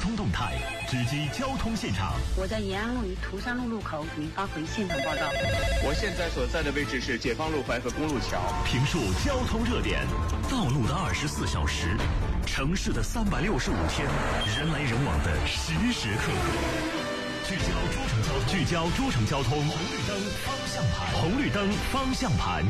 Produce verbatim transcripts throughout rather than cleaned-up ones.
通动态，直击交通现场。 我在延安路与涂山路路口给您发回现场报道。 我现在所在的位置是解放路淮河公路桥。 评述交通热点，道路的二十四小时，城市的三百六十五天，人来人往的时时刻刻。聚焦诸城交通，聚焦诸城交通，红绿灯方向盘，红绿灯方向盘。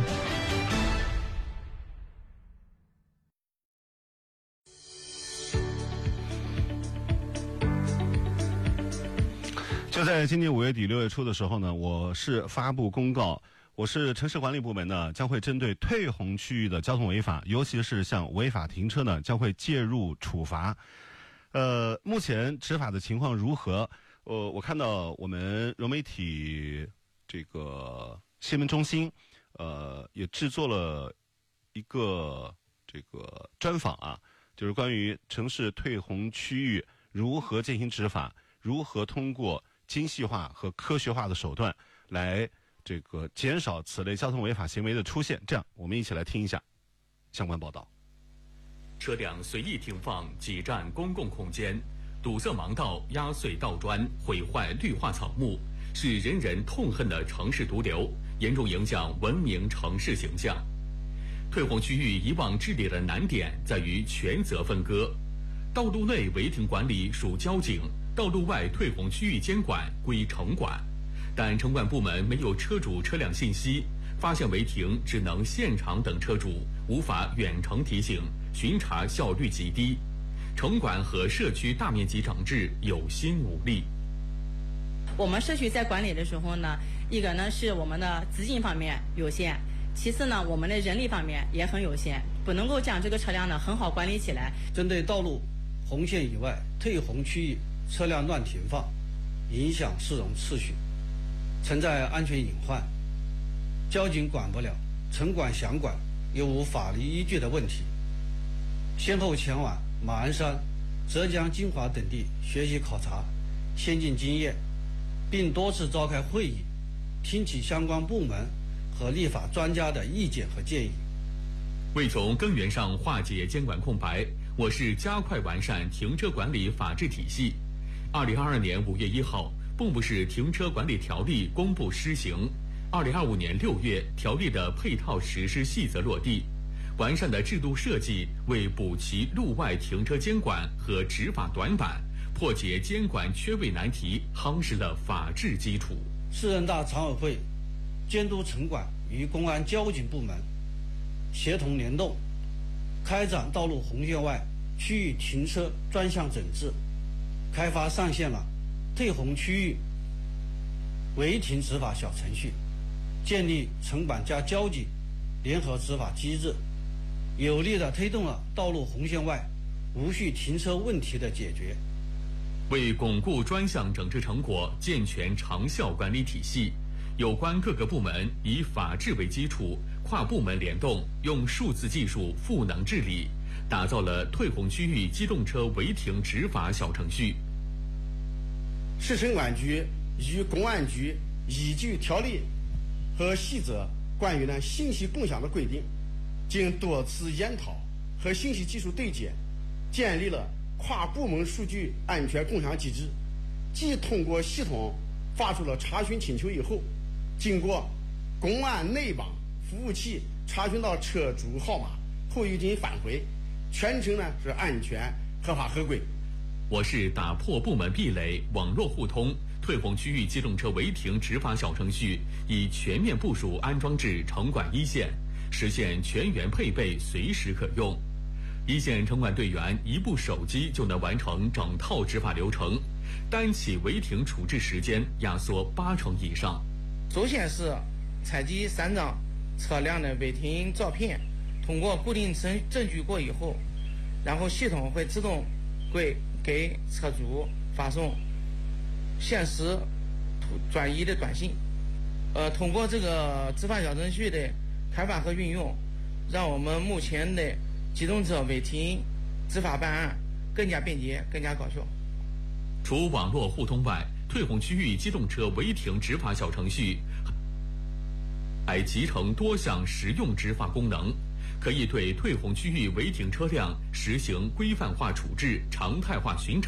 就在今年五月底六月初的时候呢，我是发布公告，我是城市管理部门呢将会针对退红区域的交通违法，尤其是像违法停车呢，将会介入处罚。呃，目前执法的情况如何？呃，我看到我们融媒体这个新闻中心，呃，也制作了一个这个专访啊，就是关于城市退红区域如何进行执法，如何通过精细化和科学化的手段来这个减少此类交通违法行为的出现。这样，我们一起来听一下相关报道。 车辆随意停放，挤占公共空间，堵塞盲道，压碎道砖，毁坏绿化草木，是人人痛恨的城市毒瘤，严重影响文明城市形象。退红区域以往治理的难点在于权责分割，道路内违停管理属交警，道路外退红区域监管归城管，但城管部门没有车主车辆信息，发现违停只能现场等车主，无法远程提醒，巡查效率极低。城管和社区大面积整治有心无力。 我们社区在管理的时候呢，一个呢是我们的资金方面有限，其次呢我们的人力方面也很有限，不能够将这个车辆呢很好管理起来。 针对道路红线以外退红区域车辆乱停放，影响市容秩序，存在安全隐患，交警管不了，城管想管又无法律依据的问题，先后前往马鞍山、浙江金华等地学习考察先进经验，并多次召开会议，听取相关部门和立法专家的意见和建议。 为从根源上化解监管空白，我市加快完善停车管理法治体系。二零二二年五月一号，蚌埠市停车管理条例公布施行。二零二五年六月，条例的配套实施细则落地。完善的制度设计为补齐路外停车监管和执法短板，破解监管缺位难题，夯实了法治基础。 市人大常委会监督城管与公安交警部门协同联动，开展道路红线外区域停车专项整治，开发上线了退红区域违停执法小程序，建立城管加交警联合执法机制，有力地推动了道路红线外无序停车问题的解决。 为巩固专项整治成果，健全长效管理体系，有关各个部门以法治为基础，跨部门联动，用数字技术赋能治理，打造了退红区域机动车违停执法小程序。 市城管局与公安局依据条例和细则关于呢信息共享的规定，经多次研讨和信息技术对接，建立了跨部门数据安全共享机制。既通过系统发出了查询请求以后，经过公安内网服务器查询到车主号码后又进行返回，全程呢是安全、合法、合规。 我市打破部门壁垒，网络互通，退红区域机动车违停执法小程序已全面部署安装至城管一线，实现全员配备，随时可用。一线城管队员一部手机就能完成整套执法流程，单起违停处置时间压缩八成以上。 首先是采集三张车辆的违停照片，通过固定证证据过以后，然后系统会自动给给车主发送限时转移的短信。呃，通过这个执法小程序的开发和运用，让我们目前的机动车违停执法办案更加便捷、更加高效。 除网络互通外，退红区域机动车违停执法小程序还集成多项实用执法功能，可以对退红区域违停车辆实行规范化处置、常态化巡查、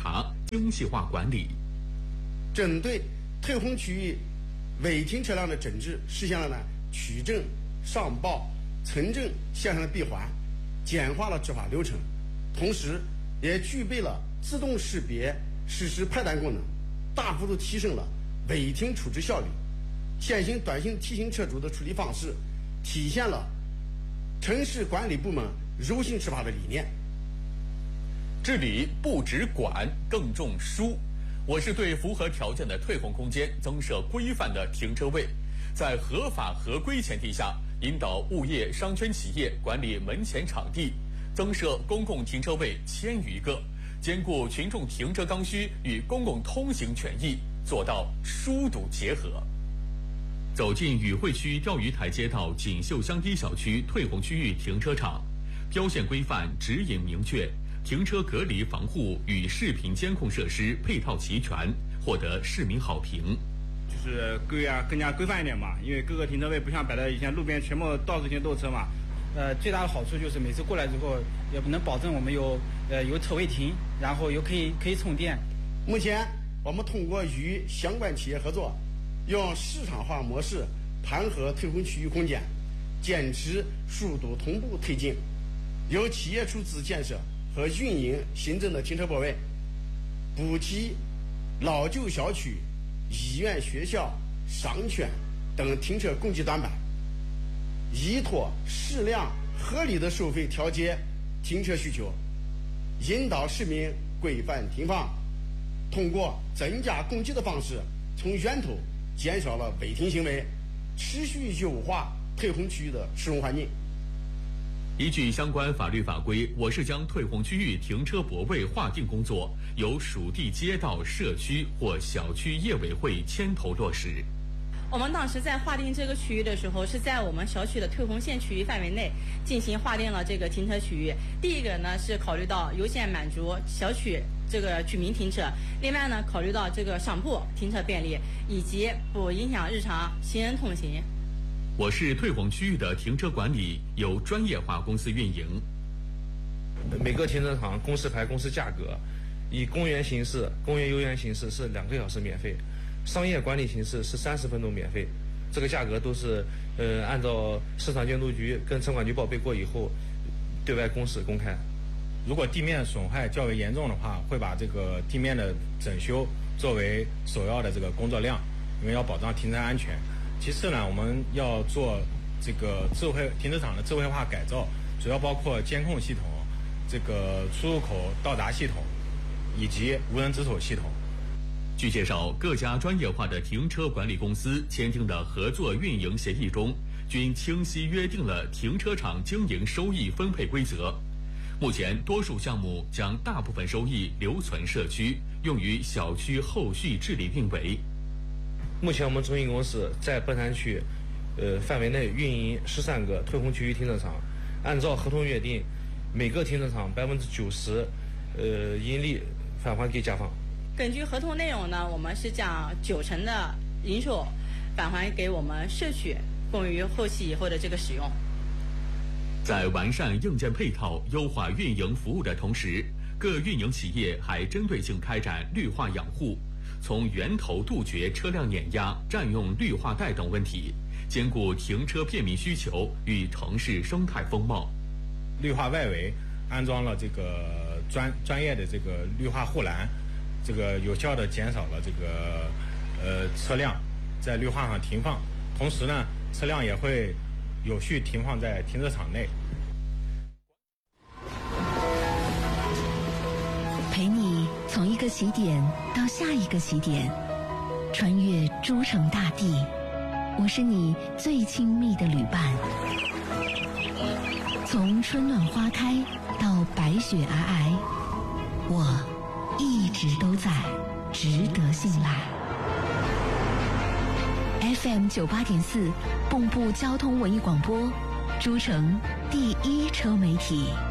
精细化管理。 针对退红区域违停车辆的整治，实现了呢取证、上报、存证线上的闭环，简化了执法流程，同时也具备了自动识别、实时派单功能，大幅度提升了违停处置效率。现行短信提醒车主的处理方式，体现了城市管理部门柔性执法的理念。 治理不只管，更重疏。我是对符合条件的退红空间增设规范的停车位，在合法合规前提下，引导物业商圈企业管理门前场地，增设公共停车位千余个，兼顾群众停车刚需与公共通行权益，做到疏堵结合。走进宇汇区钓鱼台街道锦绣香堤小区退红区域停车场，标线规范，指引明确，停车隔离防护与视频监控设施配套齐全，获得市民好评。 就是规啊更加规范一点嘛，因为各个停车位不像摆在以前路边全部到处停斗车嘛。 呃，最大的好处就是每次过来之后，也能保证我们有呃有车位停，然后又可以可以充电。 目前我们通过与相关企业合作，用市场化模式盘活退红区域空间，坚持疏堵同步推进，由企业出资建设和运营新增的停车泊位，补齐老旧小区、医院、学校、商圈等停车供给短板，依托适量合理的收费调节停车需求，引导市民规范停放，通过增加供给的方式，从源头减少了违停行为，持续优化退红区域的使用环境。 依据相关法律法规，我市将退红区域停车泊位划定工作由属地街道、社区或小区业委会牵头落实。 我们当时在划定这个区域的时候，是在我们小区的退红线区域范围内进行划定了这个停车区域。第一个呢是考虑到优先满足小区这个居民停车，另外呢考虑到这个商铺停车便利，以及不影响日常行人通行。 我市退红区域的停车管理由专业化公司运营。 每个停车场公示牌公示价格，以公园形式、公园游园形式是两个小时免费，商业管理形式是三十分钟免费。这个价格都是呃按照市场监督局跟城管局报备过以后，对外公示公开。 如果地面损坏较为严重的话，会把这个地面的整修作为首要的这个工作量，因为要保障停车安全。其次呢，我们要做这个智慧停车场的智慧化改造，主要包括监控系统、这个出入口到达系统以及无人值守系统。 据介绍，各家专业化的停车管理公司签订的合作运营协议中，均清晰约定了停车场经营收益分配规则。目前，多数项目将大部分收益留存社区，用于小区后续治理运维。 目前我们中营公司在砵潭区，呃范围内运营十三个退红区域停车场，按照合同约定，每个停车场百分之九十，呃盈利返还给甲方。 根据合同内容呢，我们是将九成的营收返还给我们社区，供于后期以后的这个使用。 在完善硬件配套、优化运营服务的同时，各运营企业还针对性开展绿化养护，从源头杜绝车辆碾压、占用绿化带等问题，兼顾停车便民需求与城市生态风貌。 绿化外围安装了这个专专业的这个绿化护栏，这个有效地减少了这个呃车辆在绿化上停放，同时呢，车辆也会有序停放在停车场内。 陪你从一个起点到下一个起点，穿越诸城大地，我是你最亲密的旅伴。从春暖花开到白雪皑皑，我一直都在，值得信赖。F M 九八点四，蚌埠交通文艺广播，诸城第一车媒体。